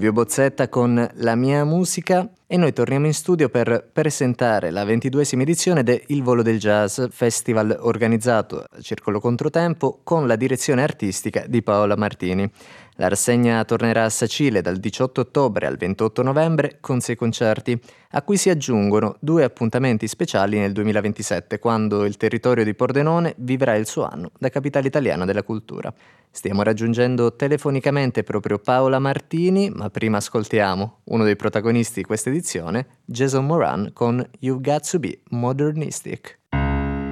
Fulvio Bozzetta con La mia musica e noi torniamo in studio per presentare la 22esima edizione de Il Volo del Jazz, festival organizzato al Circolo Controtempo con la direzione artistica di Paola Martini. La rassegna tornerà a Sacile dal 18 ottobre al 28 novembre con 6 concerti, a cui si aggiungono 2 appuntamenti speciali nel 2027, quando il territorio di Pordenone vivrà il suo anno da capitale italiana della cultura. Stiamo raggiungendo telefonicamente proprio Paola Martini, ma prima ascoltiamo uno dei protagonisti di questa edizione, Jason Moran con You've Got to Be Modernistic.